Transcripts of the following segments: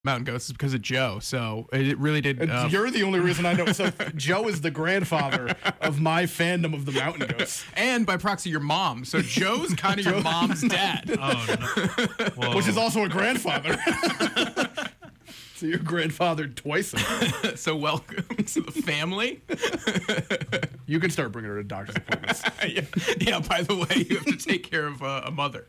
Mountain Goats is because of Joe. So it really did. You're the only reason I know. So Joe is the grandfather of my fandom of the Mountain Goats. And by proxy, your mom. So Joe's kind of your mom's dad. Oh, no. Which is also a grandfather. So you're grandfathered twice. So welcome to the family. You can start bringing her to doctor's appointments. Yeah, by the way, you have to take care of a mother.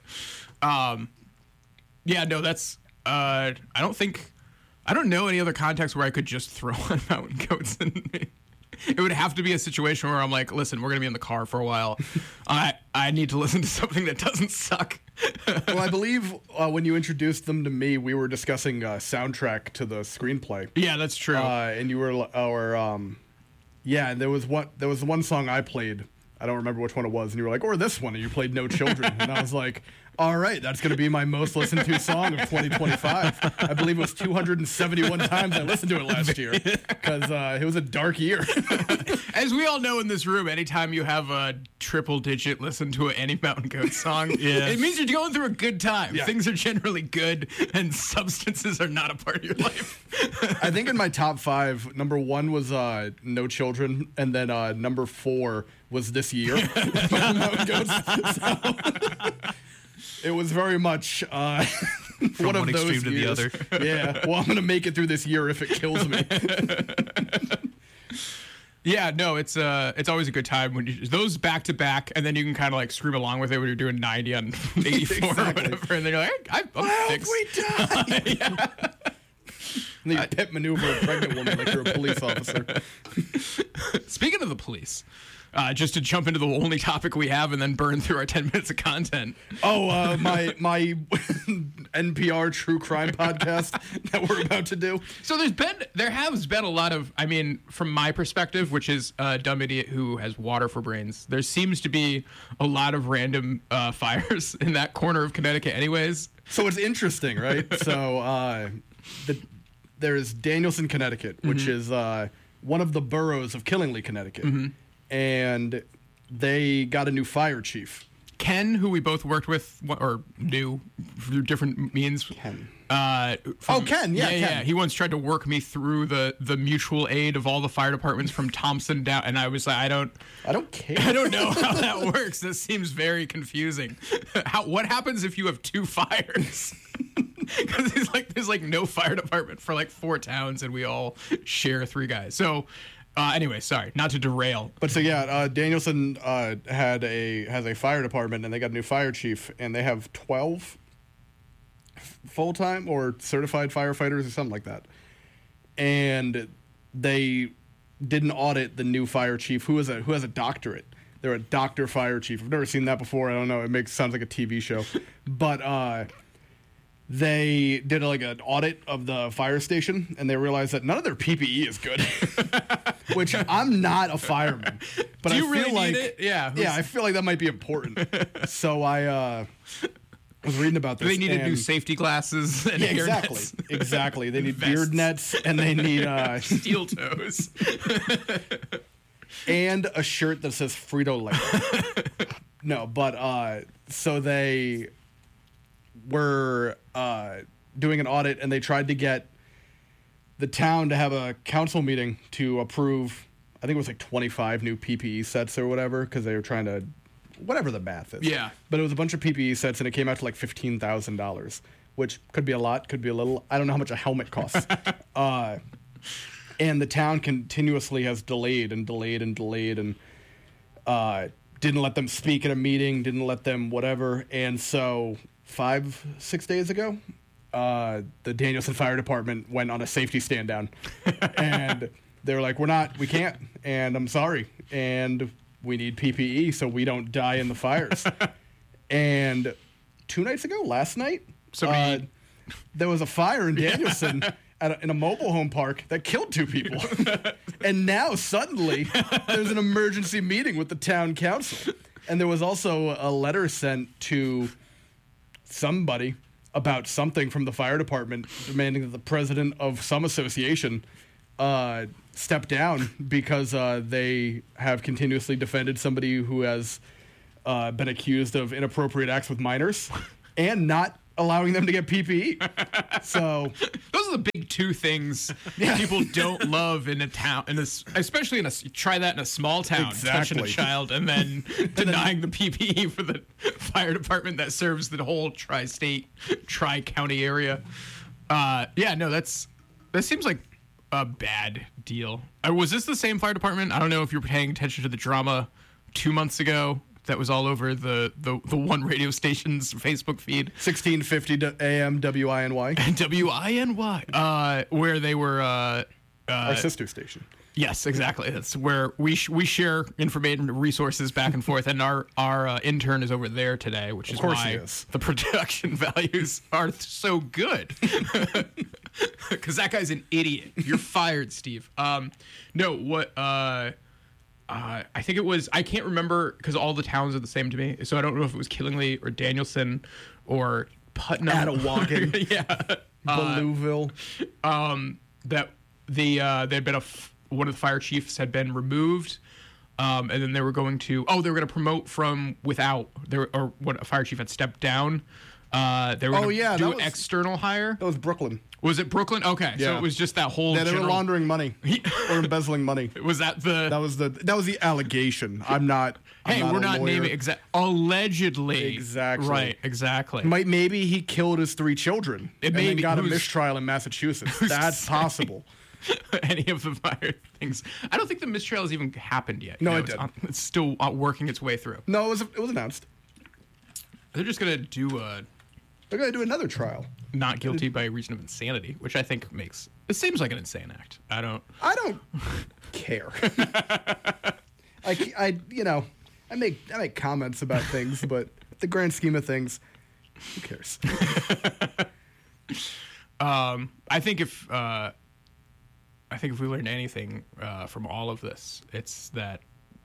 Yeah, no, that's... I don't know any other context where I could just throw on Mountain Goats. And it would have to be a situation where I'm like, listen, we're going to be in the car for a while. I need to listen to something that doesn't suck. Well, I believe when you introduced them to me, we were discussing soundtrack to the screenplay. Yeah, that's true. And you were, and there was one song I played. I don't remember which one it was. And you were like, or this one. And you played No Children. And I was like, all right, that's going to be my most listened to song of 2025. I believe it was 271 times I listened to it last year because it was a dark year. As we all know in this room, anytime you have a triple digit listen to any Mountain Goat song, it means you're going through a good time. Yeah. Things are generally good and substances are not a part of your life. I think in my top 5, number 1 was No Children, and then number 4 was This Year. Mountain Goats. So, it was very much from one of those extreme to years. the other. Yeah, well, I'm going to make it through this year if it kills me. Yeah, no, it's always a good time when you those back to back, and then you can kind of like scream along with it when you're doing 90 on 84 or whatever, and then you're like, I'm fixed. We die. Yeah. And then you pit maneuver a pregnant woman like you're a police officer. Speaking of the police, just to jump into the only topic we have and then burn through our 10 minutes of content. Oh, my NPR true crime podcast that we're about to do. So there has been a lot of, I mean, from my perspective, which is a dumb idiot who has water for brains, there seems to be a lot of random fires in that corner of Connecticut anyways. So it's interesting, right? So there's Danielson, Connecticut, which is one of the boroughs of Killingly, Connecticut. Mm-hmm. And they got a new fire chief. Ken, who we both worked with or knew through different means. Ken. Ken. Ken. He once tried to work me through the mutual aid of all the fire departments from Thompson down, and I was like, I don't care. I don't know how that works. This seems very confusing. What happens if you have 2 fires? Because there's like no fire department for like 4 towns, and we all share 3 guys. So. Anyway, sorry, not to derail. But so yeah, Danielson has a fire department, and they got a new fire chief, and they have 12 full-time or certified firefighters or something like that. And they didn't audit the new fire chief, who has a doctorate. They're a doctor fire chief. I've never seen that before. I don't know. It sounds like a TV show, but. They did an audit of the fire station, and they realized that none of their PPE is good. Which I'm not a fireman, but Do you I feel really like need it? Yeah, I feel like that might be important. So I was reading about this. They need to do safety glasses and hair nets. Exactly. They need beard nets, and they need steel toes, and a shirt that says Frito-Lay. No, but so they were doing an audit, and they tried to get the town to have a council meeting to approve, I think it was like 25 new PPE sets or whatever, because they were trying to, whatever the math is. Yeah. But it was a bunch of PPE sets, and it came out to like $15,000, which could be a lot, could be a little. I don't know how much a helmet costs. And the town continuously has delayed and didn't let them speak at a meeting, didn't let them whatever. And so 5-6 days ago, the Danielson Fire Department went on a safety stand down. And they were like, we can't, and I'm sorry. And we need PPE so we don't die in the fires. And 2 nights ago, last night, there was a fire in Danielson in a mobile home park that killed 2 people. And now suddenly there's an emergency meeting with the town council. And there was also a letter sent to somebody about something from the fire department demanding that the president of some association step down because they have continuously defended somebody who has been accused of inappropriate acts with minors and not allowing them to get PPE. So those are the big two things people don't love in a town, especially try that in a small town, touching a child and then denying the PPE for the fire department that serves the whole tri-state, tri-county area. That seems like a bad deal. Was this the same fire department? I don't know if you're paying attention to the drama 2 months ago that was all over the one radio station's Facebook feed. 1650 AM WINY. WINY. Where they were... our sister station. Yes, exactly. That's where we share information resources back and forth, and our intern is over there today, which is why the production values are so good. Because that guy's an idiot. You're fired, Steve. I think it was, I can't remember because all the towns are the same to me. So I don't know if it was Killingly or Danielson or Putnam. Atawagan. Yeah. Belleville. That there'd been one of the fire chiefs had been removed. And then they were going to promote from without. Or what a fire chief had stepped down. They were going to do an external hire. That was Brooklyn. Was it Brooklyn? Okay, yeah. So it was just that whole. Yeah, they were laundering money or embezzling money. Was that the? That was the allegation. I'm not. We're not naming allegedly. Exactly. Right. Exactly. Maybe he killed his 3 children. Then got a mistrial in Massachusetts. That's possible. Any of the fire things. I don't think the mistrial has even happened yet. No, it did. It's still working its way through. No, it was announced. They're just gonna do They're gonna do another trial. Not guilty by reason of insanity, which I think it seems like an insane act. I don't care. I make comments about things, but the grand scheme of things, who cares? I think if we learned anything from all of this, it's that.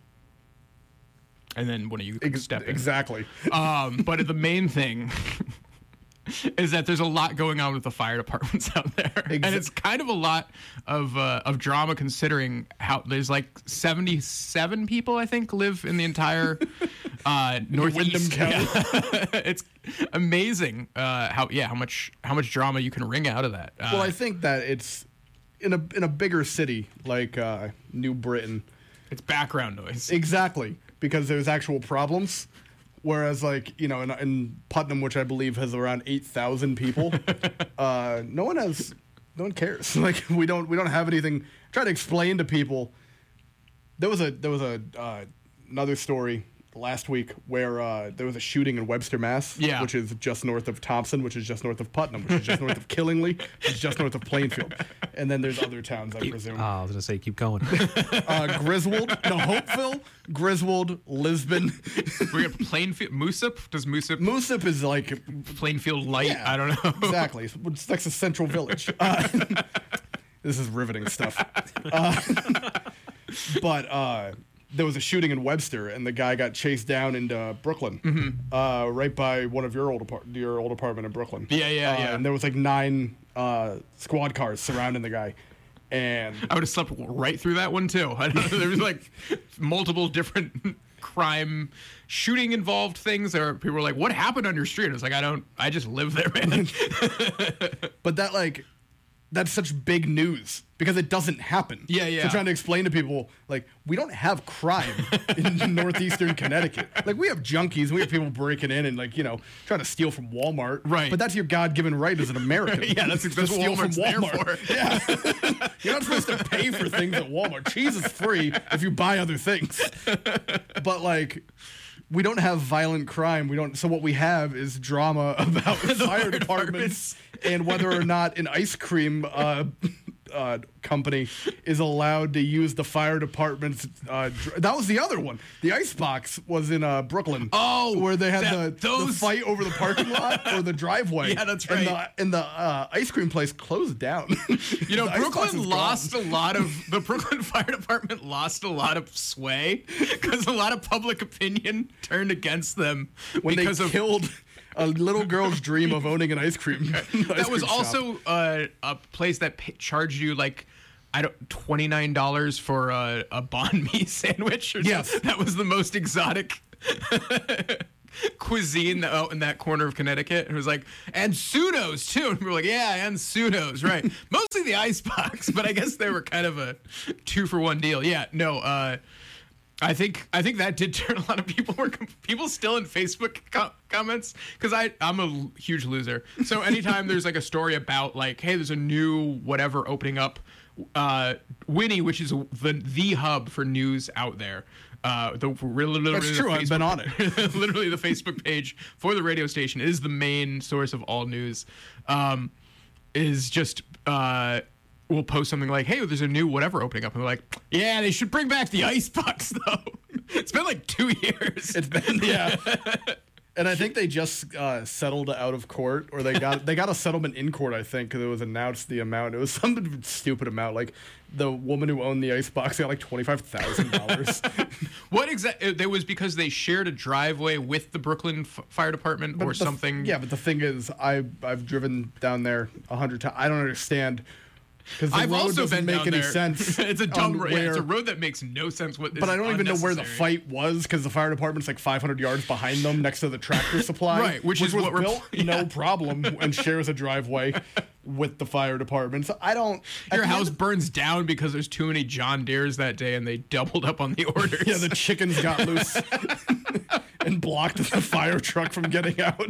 And then one of you step in. Exactly. But the main thing is that there's a lot going on with the fire departments out there, and it's kind of a lot of drama considering how there's like 77 people I think live in the entire northeast. County. It's amazing how much drama you can wring out of that. Well, I think that it's in a bigger city like New Britain. It's background noise. Exactly, because there's actual problems. Whereas, in Putnam, which I believe has around 8,000 people, no one cares. Like we don't have anything. Try to explain to people. There was another story last week where there was a shooting in Webster, Mass. Yeah. Which is just north of Thompson, which is just north of Putnam, which is just north of Killingly, which is just north of Plainfield, and then there's other towns I presume. I was gonna say, keep going. Hopeville, Griswold, Lisbon. We got Plainfield, Moosip. Does Moosip? Moosip is like Plainfield Light. Yeah, I don't know. Exactly. It's like a central village. This is riveting stuff. But there was a shooting in Webster, and the guy got chased down into Brooklyn, right by one of your old apartment in Brooklyn. Yeah. And there was like 9 squad cars surrounding the guy. And I would have slept right through that one too. I don't know, there was like multiple different crime shooting involved things. Or people were like, "What happened on your street?" I was like, I just live there, man. But that's such big news because it doesn't happen. Yeah. So trying to explain to people, like, we don't have crime in northeastern Connecticut. Like, we have junkies, we have people breaking in and, trying to steal from Walmart. Right. But that's your God-given right as an American. Yeah, that's what Walmart's there for. Yeah. You're not supposed to pay for things at Walmart. Cheese is free if you buy other things. But, we don't have violent crime. So what we have is drama about fire departments and whether or not an ice cream company is allowed to use the fire department's. That was the other one. The Icebox was in Brooklyn. Oh, where they had the fight over the parking lot or the driveway. Yeah, that's right. And the ice cream place closed down. Brooklyn lost a lot of the Brooklyn Fire Department lost a lot of sway because a lot of public opinion turned against them when they killed a little girl's dream of owning an ice cream. That was also a place that charged you $29 for a banh mi sandwich. Yes, that was the most exotic cuisine out in that corner of Connecticut, and it was like, and Sudos too, and we were like, yeah, and Sudos, right? Mostly the icebox, but I guess they were kind of a 2-for-1 deal. Yeah, no, I think that did turn a lot of people still in Facebook comments, because I'm a huge loser. So anytime there's like a story about like, hey, there's a new whatever opening up, Winnie, which is the hub for news out there. Literally That's true. I've been on it. Literally, the Facebook page for the radio station is the main source of all news. Is just we'll post something like, "Hey, there's a new whatever opening up," and they're like, "Yeah, they should bring back the icebox though." It's been like 2 years. It's been, yeah. And I think they just settled out of court, or they got a settlement in court, I think, because it was announced the amount. It was some stupid amount. Like, the woman who owned the icebox got like $25,000. What exactly? It was because they shared a driveway with the Brooklyn Fire Department or something. Yeah, but the thing is, I've driven down there 100 times. I don't understand. Because the I've road also doesn't been make down any there. sense. It's a dumb road. where- Yeah, it's a road that makes no sense. But I don't even know where the fight was, because the fire department's like 500 yards behind them, next to the tractor supply. Right, which is was what we're- built no problem, and shares a driveway with the fire department. So I don't. Your house burns down because there's too many John Deeres that day, and they doubled up on the orders. Yeah, the chickens got loose and blocked the fire truck from getting out.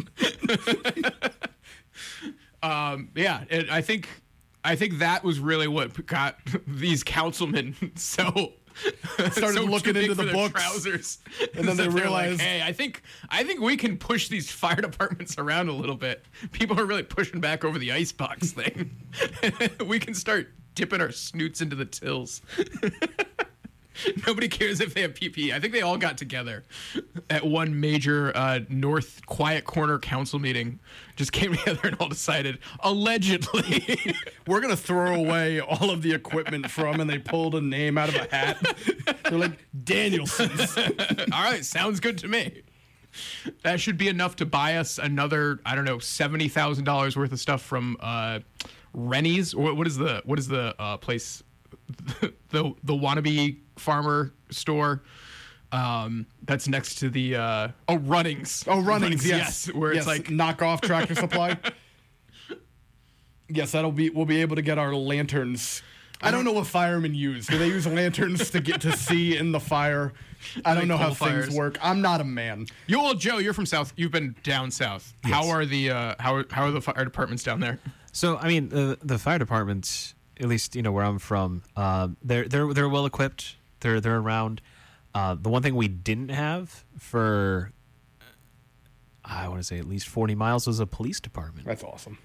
I think that was really what got these councilmen so Started looking too big into the for their books, trousers, and then they So they're realized, like, "Hey, I think we can push these fire departments around a little bit. People are really pushing back over the icebox thing. We can start dipping our snoots into the tills." Nobody cares if they have PPE. I think they all got together at one major North Quiet Corner council meeting. Just came together and all decided, allegedly, we're going to throw away all of the equipment from, and they pulled a name out of a hat. They're like, Danielson's. all right, sounds good to me. That should be enough to buy us another, I don't know, $70,000 worth of stuff from Rennie's. What is the place? the wannabe farmer store that's next to the Runnings. Yes, where yes, it's like knockoff Tractor Supply. Yes, we'll be able to get our lanterns. I don't know what firemen use. Do they use lanterns to get to see in the fire? I don't know how things work. I'm not a man. Joe, you're from South. You've been down south. Yes. How are the fire departments down there? So I mean, the fire departments, at least where I'm from, they're well equipped. They're around. The one thing we didn't have for, I want to say at least 40 miles was a police department. That's awesome.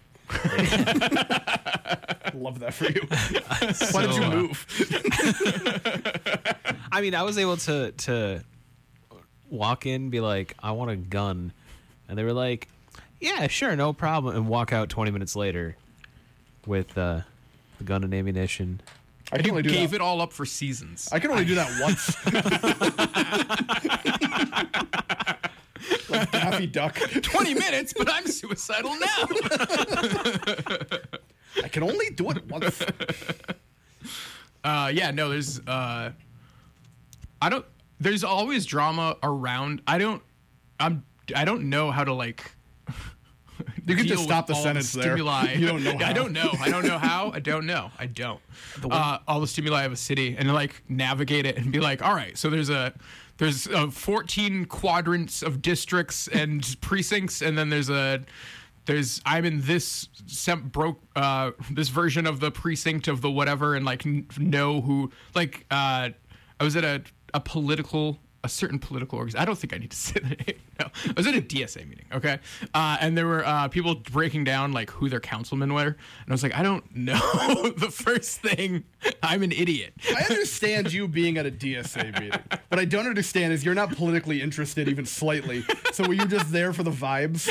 Love that for you. Why did you move? I mean, I was able to walk in, be like, I want a gun, and they were like, yeah, sure, no problem, and walk out 20 minutes later with the gun and ammunition. I can only do Gave that. it all up for seasons. I can only do that once. Like Daffy Duck. 20 minutes, but I'm suicidal now. I can only do it once. There's always drama around. I don't know how to like. You can deal just stop with the all sentence there. stimuli. You don't know how. I don't know. I don't know how. I don't know. I don't. All the stimuli of a city and like navigate it and be like, all right, so there's 14 quadrants of districts and precincts, and then I'm in this this version of the precinct of the whatever, and like know who, like I was at a certain political organization. I don't think I need to say the name. No, I was at a DSA meeting. Okay, and there were people breaking down like who their councilmen were, and I was like, I don't know. The first thing, I'm an idiot. I understand you being at a DSA meeting, but I don't understand is you're not politically interested even slightly. So were you just there for the vibes?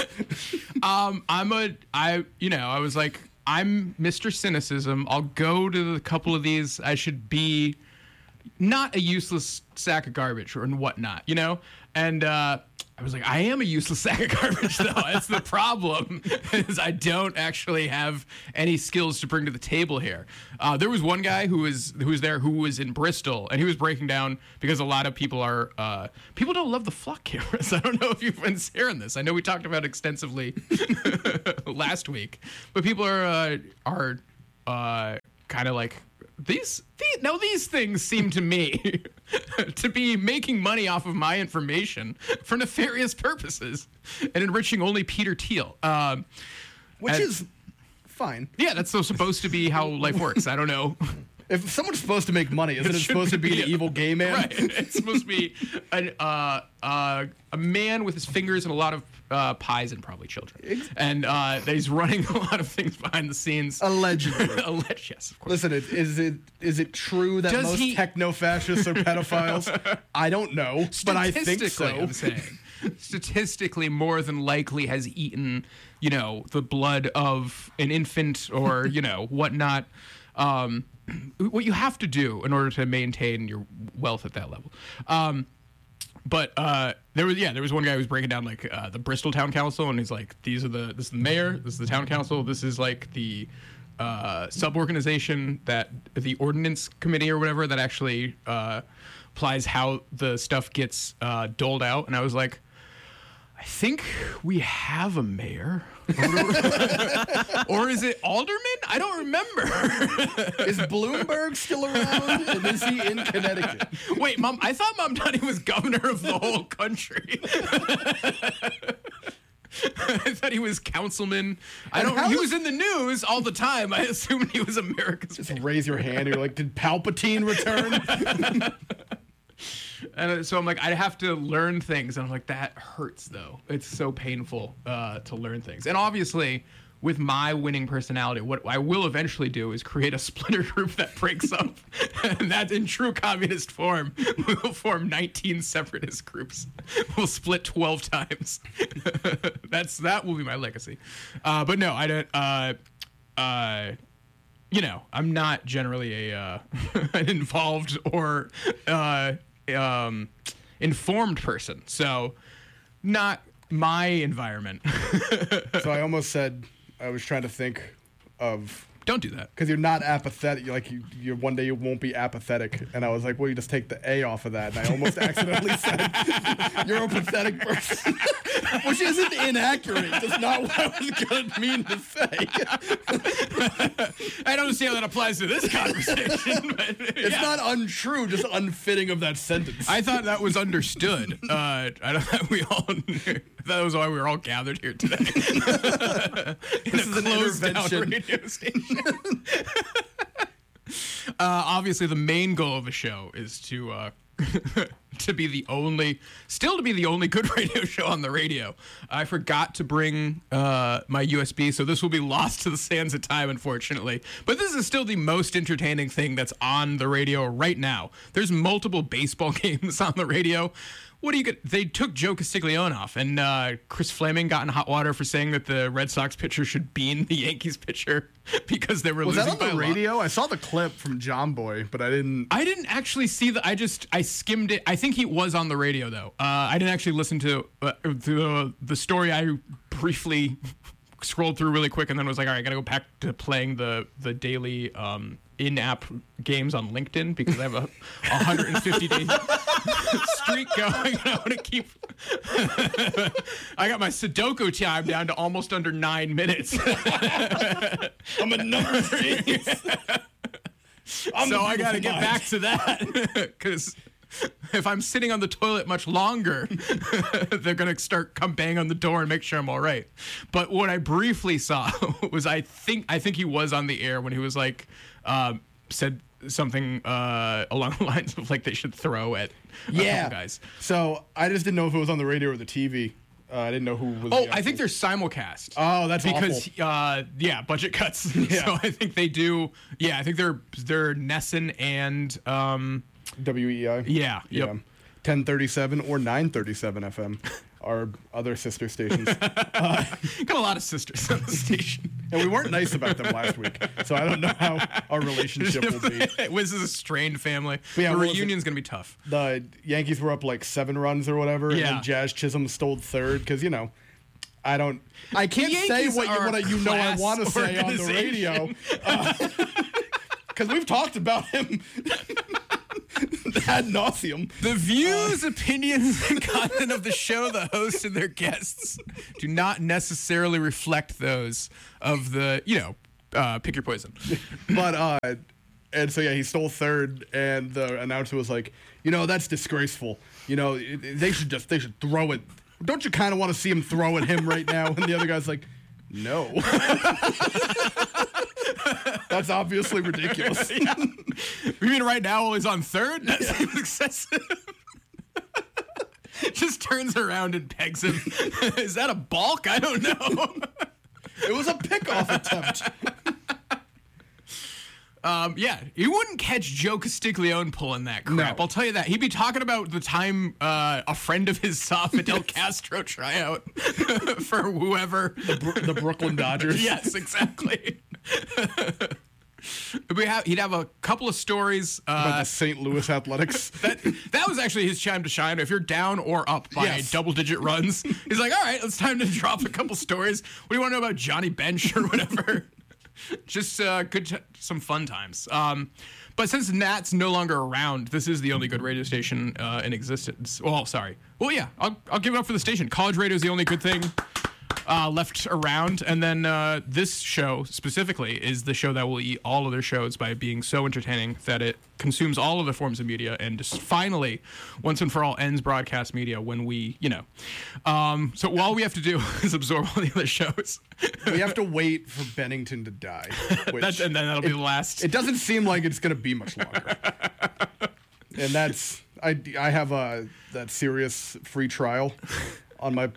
I was like, I'm Mr. Cynicism. I'll go to a couple of these. I should be not a useless sack of garbage and whatnot, and I I was like, I am a useless sack of garbage, though. That's the problem, is I don't actually have any skills to bring to the table here. There was one guy who was in Bristol, and he was breaking down because a lot of people people don't love the flock cameras. I don't know if you've been hearing this. I know we talked about it extensively last week, but people are kind of like, these things seem to me to be making money off of my information for nefarious purposes and enriching only Peter Thiel. Which is fine. Yeah, that's so supposed to be how life works. I don't know. If someone's supposed to make money, isn't it supposed to be an evil gay man? Right. It's supposed to be a man with his fingers and a lot of pies and probably children. And that he's running a lot of things behind the scenes. Allegedly. Yes, of course. Listen, is it true that most techno-fascists are pedophiles? I don't know, but I think so. I'm saying. Statistically, more than likely has eaten, the blood of an infant or, whatnot. What you have to do in order to maintain your wealth at that level. But there was one guy who was breaking down like the Bristol Town Council, and he's like, this is the mayor, this is the town council, this is like the sub-organization that the ordinance committee or whatever that actually applies how the stuff gets doled out. And I was like, I think we have a mayor. Or is it alderman? I don't remember. Is Bloomberg still around? And is he in Connecticut? Wait, Mom, I thought Mamdani was governor of the whole country. I thought he was councilman. He was in the news all the time. I assumed he was America's Just raise your hand. You're like, did Palpatine return? And so I'm like, I have to learn things. And I'm like, that hurts, though. It's so painful to learn things. And obviously, with my winning personality, what I will eventually do is create a splinter group that breaks up. And that, in true communist form, we'll form 19 separatist groups. We'll split 12 times. That will be my legacy. But no, I don't... I'm not generally an involved or... informed person, so not my environment. So I almost said, I was trying to think of, don't do that, because you're not apathetic. You're one day you won't be apathetic, and I was like, well, you just take the A off of that, and I almost accidentally said you're a pathetic person, which isn't inaccurate. That's not what I was gonna mean to say. I don't see how that applies to this conversation. But, it's not untrue, just unfitting of that sentence. I thought that was understood. I don't think we all knew. That was why we were all gathered here today. This is an intervention. Radio station. Obviously, the main goal of the show is to be the only good radio show on the radio. I forgot to bring my USB, so this will be lost to the sands of time, unfortunately. But this is still the most entertaining thing that's on the radio right now. There's multiple baseball games on the radio. What do you get? They took Joe Castiglione off, and Chris Fleming got in hot water for saying that the Red Sox pitcher should bean the Yankees pitcher because they were losing by a lot. Was that on the radio? I saw the clip from John Boy, but I didn't actually see the. I skimmed it. I think he was on the radio though. I didn't actually listen to the story. I briefly scrolled through really quick, and then was like, all right, I gotta go back to playing the daily in-app games on LinkedIn because I have a 150-day streak going. I want to keep. I got my Sudoku time down to almost under 9 minutes. I'm a numbers genius. So I got to get back to that because if I'm sitting on the toilet much longer, they're gonna come bang on the door and make sure I'm all right. But what I briefly saw was I think he was on the air when he was like said something along the lines of like they should throw at guys. So I just didn't know if it was on the radio or the TV. I didn't know who was. Oh, I think they're simulcast. Oh, that's because awful. Budget cuts. Yeah. So I think they do. Yeah, I think they're Nesson and WEI. Yeah. Yep. 1037 or 937 FM. our other sister stations. Got a lot of sisters on the station. And we weren't nice about them last week, so I don't know how our relationship will be. This is a strained family. But yeah, the what was reunion's going to be tough. The Yankees were up like 7 runs or whatever, and Yeah. then Jazz Chisholm stole third because, I can't say Yankees what are a I want to class say on the radio. Because we've talked about him ad nauseum. The views, opinions, and content of the show, the host, and their guests do not necessarily reflect those of the, pick your poison. But, and so, yeah, he stole third, and the announcer was like, that's disgraceful. They should throw it. Don't you kind of want to see him throw at him right now? And the other guy's like, no. That's obviously ridiculous. Yeah. You mean right now while he's on third? That seems excessive. Just turns around and pegs him. Is that a balk? I don't know. It was a pickoff attempt. Yeah, you wouldn't catch Joe Castiglione pulling that crap. No. I'll tell you that. He'd be talking about the time a friend of his saw Fidel Castro try out for whoever. The Brooklyn Dodgers. Yes, exactly. He'd have a couple of stories. About the St. Louis Athletics. That was actually his time to shine. If you're down or up by Yes. double-digit runs, he's like, all right, it's time to drop a couple stories. What do you want to know about Johnny Bench or whatever? Just some fun times. But since Nat's no longer around, this is the only good radio station in existence. Well, sorry. Well, yeah, I'll give it up for the station. College radio is the only good thing left around. And then this show specifically is the show that will eat all other shows by being so entertaining that it consumes all other forms of media and just finally, once and for all, ends broadcast media when we, So all we have to do is absorb all the other shows. We have to wait for Bennington to die. Which And then that'll be the last. It doesn't seem like it's going to be much longer. And that's I have that Sirius free trial on my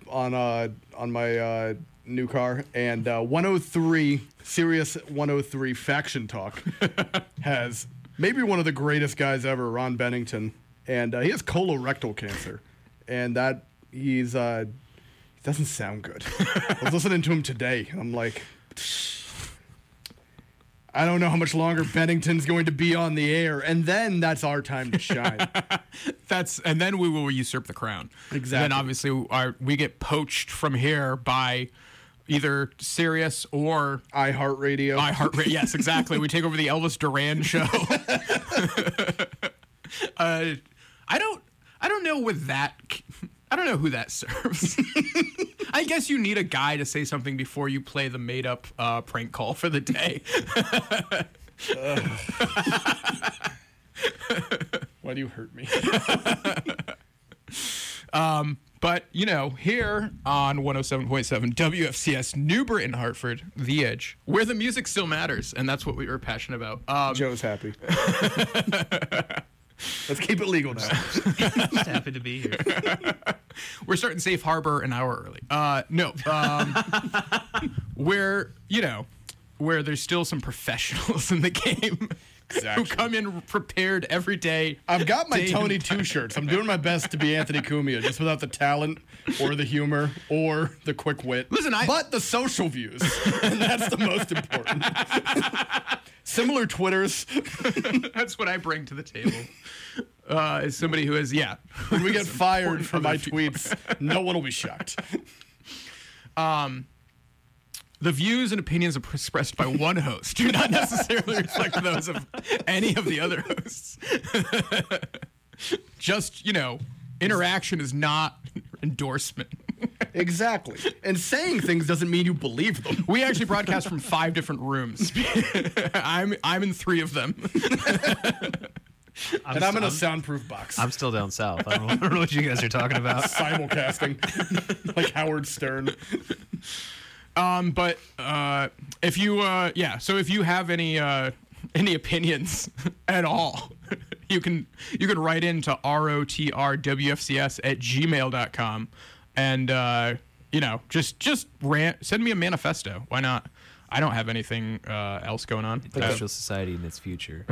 new car, and 103 Sirius 103 Faction Talk has maybe one of the greatest guys ever, Ron Bennington, and he has colorectal cancer, and that he doesn't sound good. I was listening to him today, and I'm like, I don't know how much longer Bennington's going to be on the air, and then that's our time to shine. And then we will usurp the crown. Exactly. And then obviously we get poached from here by either Sirius or iHeartRadio. Yes, exactly. We take over the Elvis Duran show. I don't know with that. I don't know who that serves. I guess you need a guy to say something before you play the made-up prank call for the day. Why do you hurt me? But, here on 107.7 WFCS, New Britain, Hartford, The Edge, where the music still matters, and that's what we were passionate about. Joe's happy. Let's keep it legal now. Just happy to be here. We're starting Safe Harbor an hour early. Where there's still some professionals in the game Exactly. who come in prepared every day. I've got my Day Tony and 2 shirts. I'm doing my best to be Anthony Cumia, just without the talent or the humor or the quick wit. Listen, but the social views, and that's the most important. Similar Twitters. That's what I bring to the table. As somebody who is, When we get fired for other my people. tweets, no one will be shocked. The views and opinions expressed by one host do not necessarily reflect those of any of the other hosts. Just, interaction is not endorsement. Exactly. And saying things doesn't mean you believe them. We actually broadcast from 5 different rooms. I'm in 3 of them. And I'm in a soundproof box. I'm still down south. I don't know what you guys are talking about. Simulcasting. Like Howard Stern. But if you so if you have any opinions at all, you can write into rotrwfcs@gmail.com and just send me a manifesto. Why not? I don't have anything else going on. Industrial society in its future.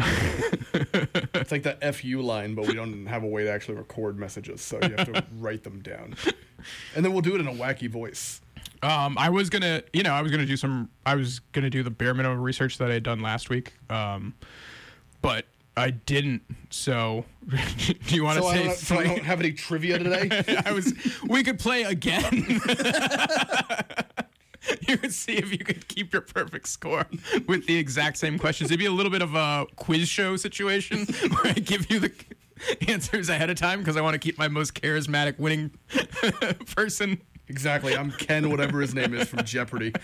It's like the FU line, but we don't have a way to actually record messages, so you have to write them down. And then we'll do it in a wacky voice. I was gonna do the bare minimum research that I had done last week, but I didn't. So, do you want to say? So I don't have any trivia today. We could play again. You could see if you could keep your perfect score with the exact same questions. It'd be a little bit of a quiz show situation where I give you the answers ahead of time because I want to keep my most charismatic winning person. Exactly. I'm Ken, whatever his name is from Jeopardy.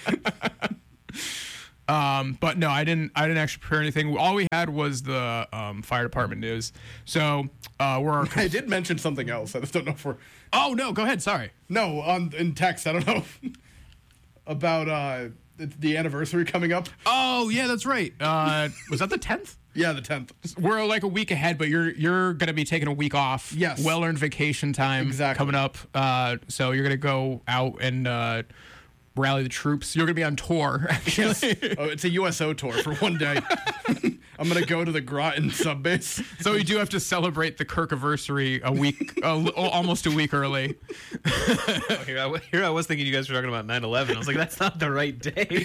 But no, I didn't actually prepare anything. All we had was the fire department news. So I did mention something else. I just don't know if we're. Oh no, go ahead. Sorry. No, in text. I don't know about the anniversary coming up. Oh yeah, that's right. Was that the 10th? Yeah, the 10th. We're like a week ahead, but you're gonna be taking a week off. Yes. Well-earned vacation time. Exactly. Coming up. So you're gonna go out and rally the troops. You're gonna be on tour. Actually. Yes. Oh, it's a USO tour for one day. I'm gonna go to the Groton sub base. So we do have to celebrate the Kirkiversary a week, almost a week early. Here I was thinking you guys were talking about 9/11. I was like, that's not the right day.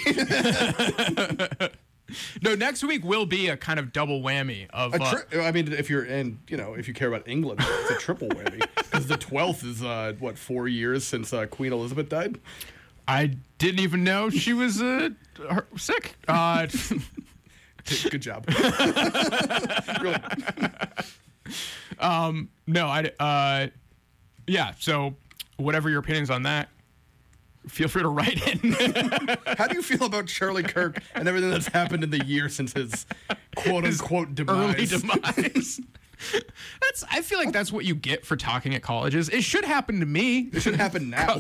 No, next week will be a kind of double whammy of. I mean, if you're in, if you care about England, it's a triple whammy because the 12th is 4 years since Queen Elizabeth died. I didn't even know she was sick. Good job. Really. No, yeah. So, whatever your opinions on that, feel free to write in. How do you feel about Charlie Kirk and everything that's happened in the year since his quote-unquote demise? Early demise. I feel like that's what you get for talking at colleges. It should happen to me. It should happen now.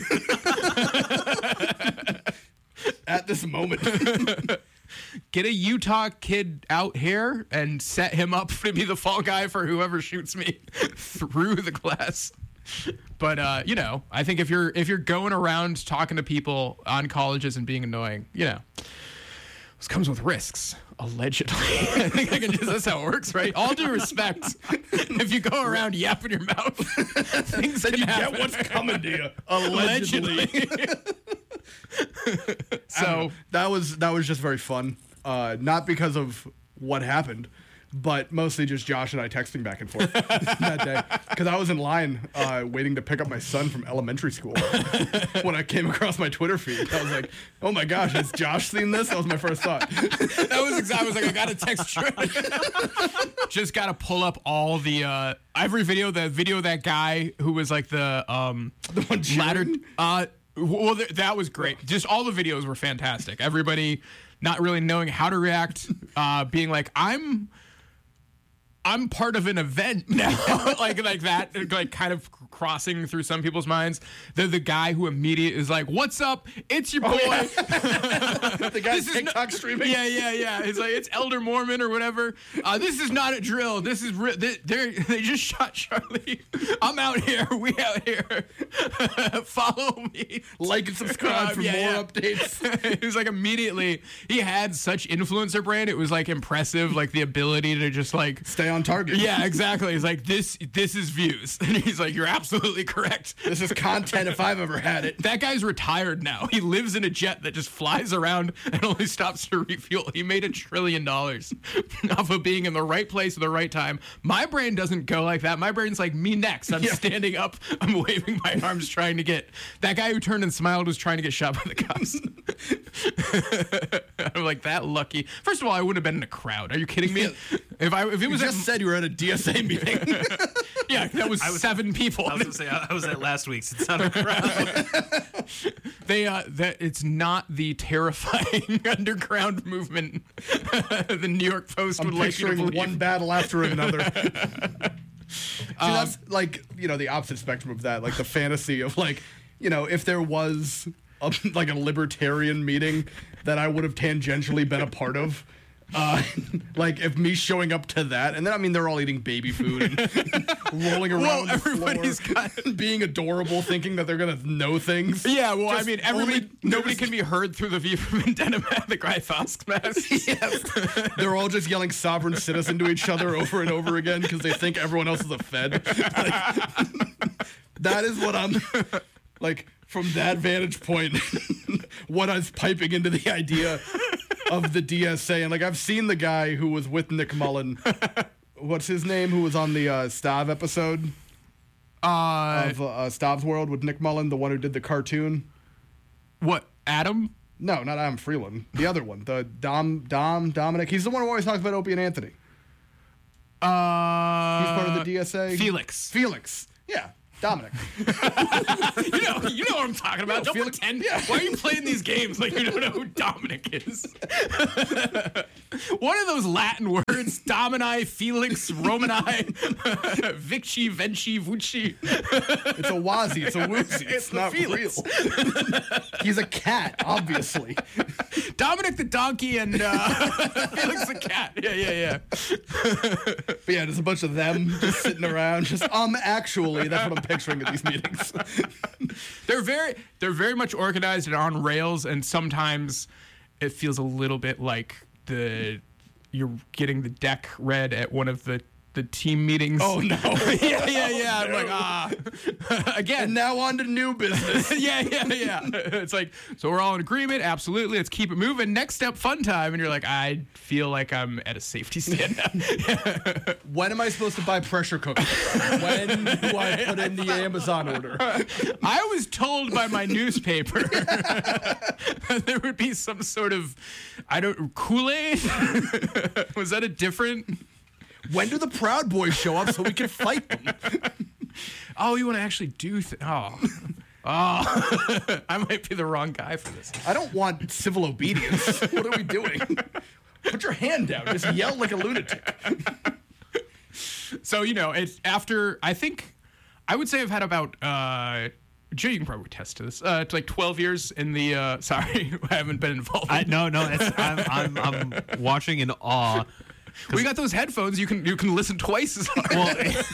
At this moment. Get a Utah kid out here and set him up to be the fall guy for whoever shoots me through the glass. But I think if you're going around talking to people on colleges and being annoying, this comes with risks. Allegedly. I think that's how it works, right? All due respect. If you go around yapping your mouth, things then can you happen. get what's coming to you. Allegedly. So that was just very fun. Not because of what happened, but mostly just Josh and I texting back and forth that day. Because I was in line waiting to pick up my son from elementary school when I came across my Twitter feed. I was like, oh my gosh, has Josh seen this? That was my first thought. That was exactly. I was like, I gotta text Troy. Just gotta pull up all the every video. The video of that guy who was like the one ladder. cheering? Well, that was great. Just all the videos were fantastic. Everybody not really knowing how to react, being like, I'm part of an event now, like that, like kind of crossing through some people's minds. The guy who immediately is like, "What's up? It's your boy." The guy's TikTok streaming. Yeah. He's like, "It's Elder Mormon or whatever." This is not a drill. This is they just shot Charlie. I'm out here. We out here. Follow me. Like and subscribe for more updates. It was like immediately he had such influencer brand. It was like impressive, like the ability to just like stay on target. Yeah, exactly. He's like, this is views. And he's like, you're absolutely correct. This is content if I've ever had it. That guy's retired now. He lives in a jet that just flies around and only stops to refuel. He made $1 trillion off of being in the right place at the right time. My brain doesn't go like that. My brain's like, me next. I'm standing up. I'm waving my arms trying to get... That guy who turned and smiled was trying to get shot by the cops. I'm like, that lucky. First of all, I wouldn't have been in a crowd. Are you kidding me? If it was said you were at a DSA meeting. Yeah, that was 7 people. I was gonna say I was at last week's. It's not a crowd. It's not the terrifying underground movement the New York Post would like you to believe. One battle after another. See, that's like the opposite spectrum of that, like the fantasy of if there was a libertarian meeting that I would have tangentially been a part of. Like if me showing up to that, and then they're all eating baby food and rolling around the floor, being adorable, thinking that they're gonna know things. Yeah, well, nobody can be heard through the V for Vendetta, the Guy Fawkes mask. Yes. They're all just yelling sovereign citizen to each other over and over again because they think everyone else is a Fed. That is what I'm like from that vantage point. What I was piping into the idea of the DSA, and like I've seen the guy who was with Nick Mullen. What's his name? Who was on the Stav episode of Stav's World with Nick Mullen, the one who did the cartoon. What, Adam? No, not Adam Freeland. The other one, the Dominic. He's the one who always talks about Opie and Anthony. He's part of the DSA. Felix. Yeah, Dominic. You know what I'm talking about. Don't Felix- pretend. yeah. Why are you playing these games like you don't know who Dominic is? One of those Latin words: Domini, Felix, Romani, Vicci, Venci, Vucci. It's a Wazzy. It's a Woozy. It's a not Felix. real. He's a cat, obviously. Dominic the donkey and Felix the cat. Yeah. But yeah, there's a bunch of them just sitting around. Just actually, that's what I'm picturing at these meetings. They're very much organized and on rails, and sometimes it feels a little bit like you're getting the deck read at one of the team meetings. Oh no! yeah. I'm like, again. And now on to new business. yeah. It's like, so we're all in agreement. Absolutely. Let's keep it moving. Next step, fun time. And you're like, I feel like I'm at a safety stand now. When am I supposed to buy pressure cookers? When do I put in the Amazon order? I was told by my newspaper that there would be some sort of, Kool-Aid? Was that a different... When do the Proud Boys show up so we can fight them? Oh, you want to actually do I might be the wrong guy for this. I don't want civil obedience. What are we doing? Put your hand down. Just yell like a lunatic. So, it's after, I would say I've had about, Joe, you can probably attest to this. It's like 12 years in the, sorry, I haven't been involved. No, I'm watching in awe. We got those headphones. You can listen twice as hard.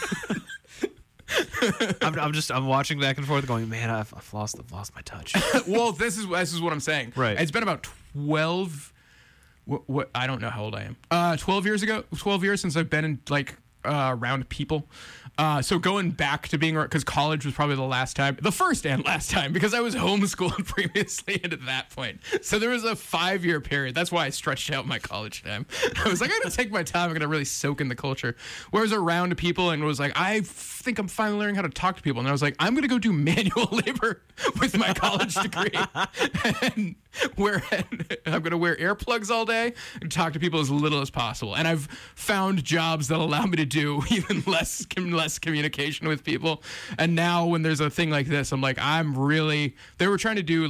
Well, I'm watching back and forth, going, man, I've lost my touch. Well, this is what I'm saying. Right. It's been about 12. What I don't know how old I am. 12 years since I've been in around people. So going back to being, because college was probably the first and last time, because I was homeschooled previously and at that point. So there was a 5-year period. That's why I stretched out my college time. I was like, I gotta take my time. I'm gonna really soak in the culture. Where I was around people and was like, I think I'm finally learning how to talk to people. And I was like, I'm gonna go do manual labor with my college degree. And I'm gonna wear earplugs all day and talk to people as little as possible. And I've found jobs that allow me to do even less communication with people. And now when there's a thing like this, I'm like, they were trying to do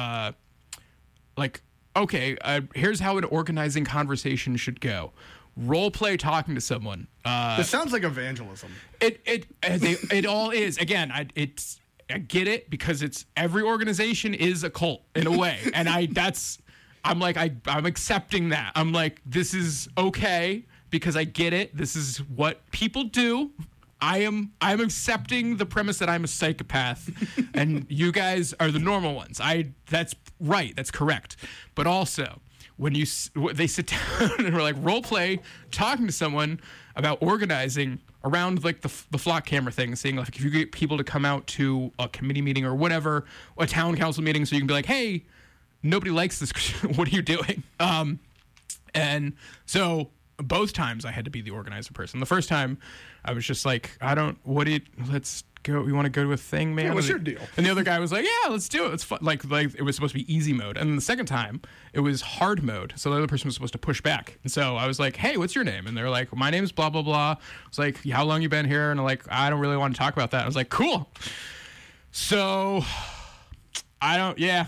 here's how an organizing conversation should go. Role play talking to someone. This sounds like evangelism. It all is. Again, I get it, because every organization is a cult in a way. And I'm accepting that. I'm like, this is okay because I get it. This is what people do. I'm accepting the premise that I'm a psychopath and you guys are the normal ones. That's right. That's correct. But also, when they sit down and we're like role play, talking to someone about organizing around like the flock camera thing, saying like, if you get people to come out to a committee meeting or whatever, a town council meeting, so you can be like, hey, nobody likes this. What are you doing? And so both times I had to be the organizer person. The first time I was just like, let's go. You want to go to a thing, man? Yeah, what's your deal? And the other guy was like, yeah, let's do it. It's fun. Like it was supposed to be easy mode. And then the second time it was hard mode. So the other person was supposed to push back. And so I was like, hey, what's your name? And they're like, my name's blah, blah, blah. I was like, how long you been here? And I'm like, I don't really want to talk about that. I was like, cool. So yeah.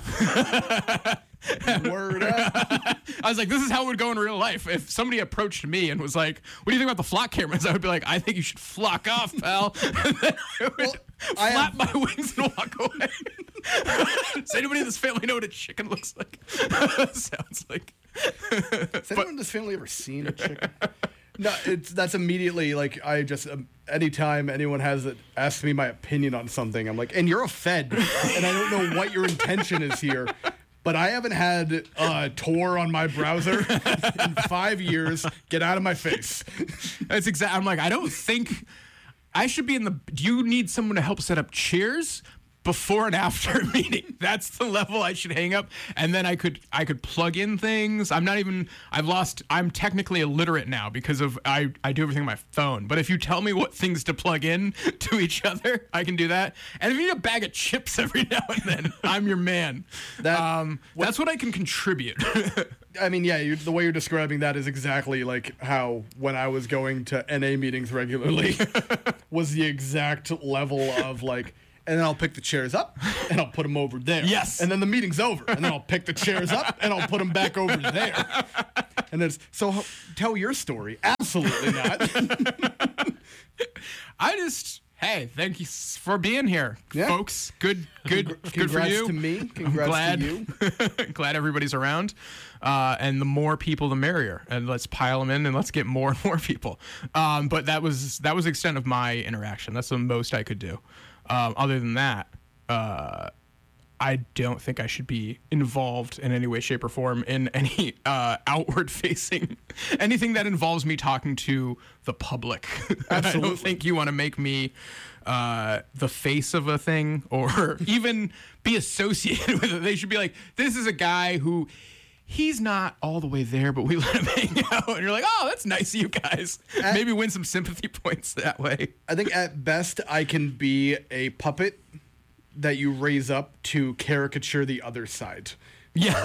Word up. I was like, this is how it would go in real life. If somebody approached me and was like, what do you think about the flock cameras? I would be like, I think you should flock off, pal. And then I would flap my wings and walk away. Does anybody in this family know what a chicken looks like? Sounds like. Has anyone in this family ever seen a chicken? No, that's immediately like I just anytime anyone asks me my opinion on something, I'm like, and you're a Fed, and I don't know what your intention is here. But I haven't had Tor on my browser in 5 years. Get out of my face. That's exactly. I'm like, I don't think I should be in the. Do you need someone to help set up chairs? Before and after a meeting, that's the level I should hang up, and then I could plug in things. I'm technically illiterate now because of I do everything on my phone. But if you tell me what things to plug in to each other, I can do that. And if you need a bag of chips every now and then, I'm your man. That's what I can contribute. I mean, yeah, the way you're describing that is exactly like how when I was going to NA meetings regularly was the exact level of like. And then I'll pick the chairs up, and I'll put them over there. Yes. And then the meeting's over, and then I'll pick the chairs up, and I'll put them back over there. And it's so. Tell your story. Absolutely not. Hey, thank you for being here, folks. Good for Congrats you. to me. Congrats to you. Glad everybody's around. And the more people, the merrier. And let's pile them in, and let's get more and more people. But that was the extent of my interaction. That's the most I could do. Other than that, I don't think I should be involved in any way, shape, or form in any outward-facing anything that involves me talking to the public. Absolutely. I don't think you want to make me the face of a thing or even be associated with it. They should be like, this is a guy who. He's not all the way there, but we let him hang out. And you're like, oh, that's nice of you guys. Maybe win some sympathy points that way. I think at best I can be a puppet that you raise up to caricature the other side. Yeah.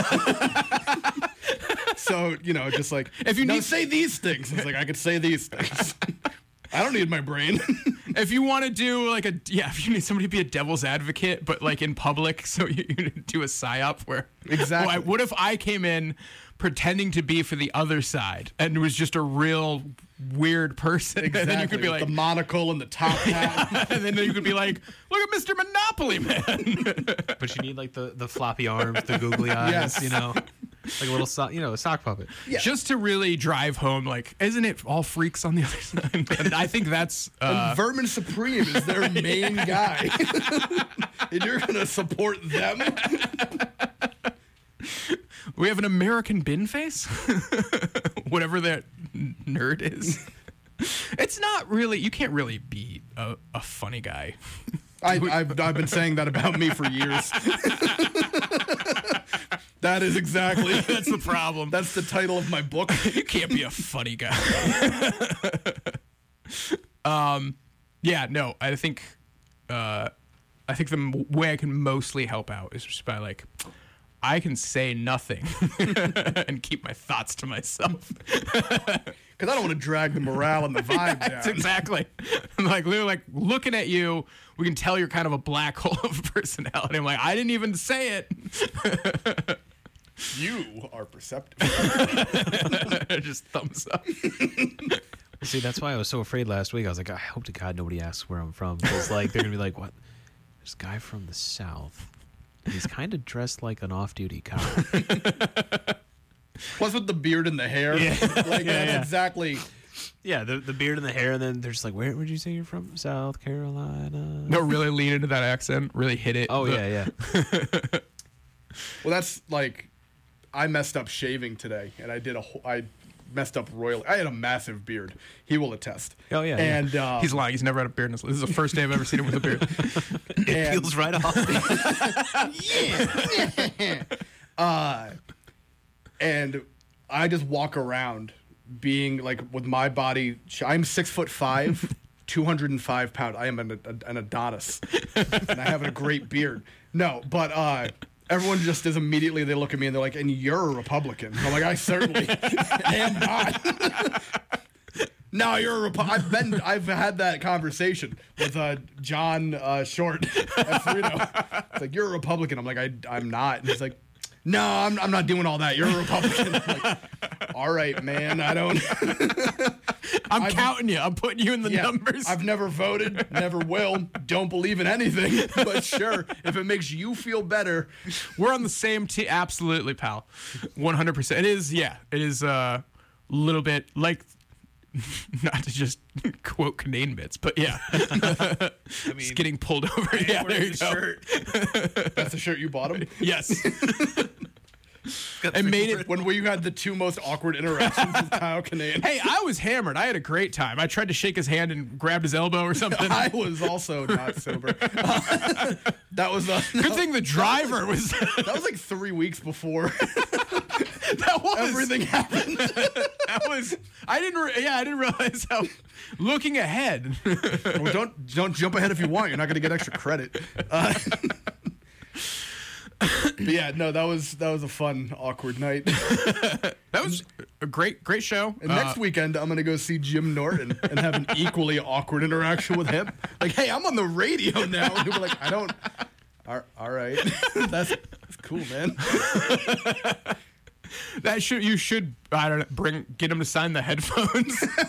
So, just like, if you need say these things. It's like, I could say these things. I don't need my brain. If you want to do if you need somebody to be a devil's advocate, but like in public, so you do a psyop where exactly. What if I came in pretending to be for the other side and was just a real weird person? Exactly. And then you could be like the monocle and the top hat. And then you could be like, look at Mr. Monopoly Man. But you need like the floppy arms, the googly eyes, Yes. like a little a sock puppet. Yeah. Just to really drive home, like, isn't it all freaks on the other side? And I think that's and Vermin Supreme is their main guy. And you're gonna support them. We have an American bin face, whatever that nerd is. It's not really. You can't really be a funny guy. I've been saying that about me for years. That is exactly. That's the problem. That's the title of my book. You can't be a funny guy. Yeah, no. I think the way I can mostly help out is just by like, I can say nothing and keep my thoughts to myself. Because I don't want to drag the morale and the vibe down. Exactly. Like, literally, like, looking at you, we can tell you're kind of a black hole of personality. I'm like, I didn't even say it. You are perceptive. Just thumbs up. See, that's why I was so afraid last week. I was like, I hope to God nobody asks where I'm from. Because, like, they're going to be like, what? There's a guy from the South. And he's kind of dressed like an off-duty cop. Plus with the beard and the hair. Yeah. Like, that's exactly... Yeah, the beard and the hair, and then they're just like, where would you say you're from? South Carolina? No, really lean into that accent. Really hit it. Oh, yeah. Well, that's like... I messed up shaving today, and I messed up royally. I had a massive beard. He will attest. Oh, yeah. And He's lying. He's never had a beard in his life. This is the first day I've ever seen him with a beard. It peels right off. And I just walk around being like with my body. I'm 6'5", 205 pounds. I am an Adonis, and I have a great beard. No, but everyone just is immediately. They look at me and they're like, "And you're a Republican?" I'm like, "I certainly am not." No, you're a Republican. I've had that conversation with John Short at Frito. It's like, you're a Republican. I'm like, I'm not. And he's like, no, I'm not doing all that. You're a Republican. I'm like, all right, man. I don't. I'm counting you. I'm putting you in the numbers. I've never voted, never will. Don't believe in anything. But sure, if it makes you feel better. We're on the same team. Absolutely, pal. 100%. It is, yeah. It is a little bit like, not to just quote Canadian bits, but yeah. I mean, just getting pulled over. Yeah, there you go. Shirt. That's the shirt you bought him? Yes. And made it. When we had the two most awkward interactions with Kyle Kinane. Hey, I was hammered. I had a great time. I tried to shake his hand and grabbed his elbow or something. I was also not sober. That was Good thing the driver was. that was like 3 weeks before That was everything happened. That was. I didn't realize how. Looking ahead. Well, don't jump ahead if you want. You're not going to get extra credit. But yeah, no, that was a fun, awkward night. That was a great show. And next weekend, I'm going to go see Jim Norton and have an equally awkward interaction with him. Like, hey, I'm on the radio now. And he'll be like, I don't. All right. That's cool, man. You should I don't know, get him to sign the headphones.